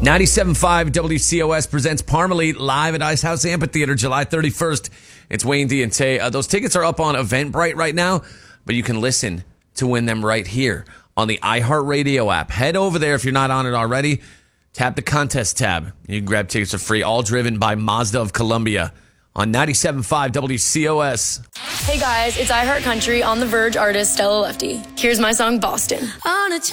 97.5 WCOS presents Parmalee live at Ice House Amphitheater July 31st. It's Wayne D and Tay. Those tickets are up on Eventbrite right now, but you can listen to win them right here on the iHeartRadio app. Head over there if you're not on it already. Tap the contest tab. You can grab tickets for free, all driven by Mazda of Columbia on 97.5 WCOS. Hey guys, it's iHeart Country on the Verge artist Stella Lefty. Here's my song Boston. On a